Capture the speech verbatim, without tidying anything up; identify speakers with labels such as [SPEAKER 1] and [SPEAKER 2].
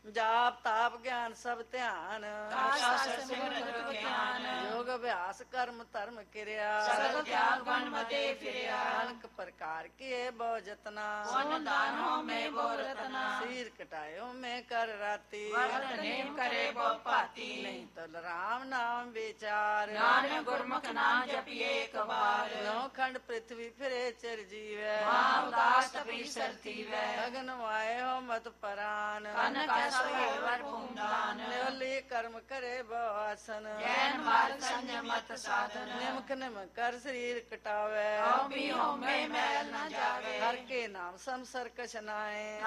[SPEAKER 1] ਜਾਪ ਤਾਪ ਗਿਆਨ ਸਭ ਧਿਆਨ
[SPEAKER 2] ਸ਼ਾਸਤਰ ਸਿਮਰਤ ਗਿਆਨ
[SPEAKER 1] ਯੋਗ ਅਭਿਆਸ ਕਰਮ ਧਰਮ ਕਿਰਿਆ
[SPEAKER 2] ਸਗਲ ਤਿਆਗ ਬਨ ਮਤੇ ਫਿਰਿਆ
[SPEAKER 1] ਅਨਕ ਪ੍ਰਕਾਰ ਕੀਏ ਬਹੁ ਜਤਨਾ
[SPEAKER 2] ਵਨ ਦਾਨੋ ਮੈਂ ਬੋ ਰਤਨਾ
[SPEAKER 1] ਸੀਰ ਕਟਾਇਓ ਮੈਂ ਕਰ ਰਾਤੀ
[SPEAKER 2] ਵਰਤ ਨੇਮ ਕਰੇ ਬੋ ਭਾਤੀ
[SPEAKER 1] ਨਹੀਂ ਤਲ ਰਾਮ ਨਾਮ ਵਿਚਾਰ
[SPEAKER 2] ਨਾਨਕ ਗੁਰਮੁਖ ਨਾਮ ਜਪੀਏ ਇੱਕ ਵਾਰ
[SPEAKER 1] ਨੌ ਖੰਡ ਪ੍ਰਿਥਵੀ ਫਿਰੇ ਚਰ ਜੀਵੈ
[SPEAKER 2] ਮਾ ਉਦਾਸ ਤਪੀ ਸਰਤੀ ਵੈ
[SPEAKER 1] ਅਗਨ ਵਾਏ ਹੋ ਮਤ ਪਰਾਨ
[SPEAKER 2] ਕਨ ਕੈ ਸੋਏ ਵਰ ਭੂਮਦਾਨ
[SPEAKER 1] ਨਿਵਲੀ ਕਰਮ ਕਰੇ ਬਹੁ ਆਸਨ
[SPEAKER 2] ਜੈਨ ਮਾਰਗ ਸੰਜਮਤ ਸਾਧਨ
[SPEAKER 1] ਨਿਮਕ ਨਿਮ ਕਰ ਸਰੀਰ ਕਟਾਵੇ
[SPEAKER 2] ਹਉ ਵੀ ਹਉਮੈ ਮੈਲ ਨ ਜਾਵੇ
[SPEAKER 1] ਹਰ ਕੇ ਨਾਮ ਸੰਸਰ ਕਛ ਨਾਏ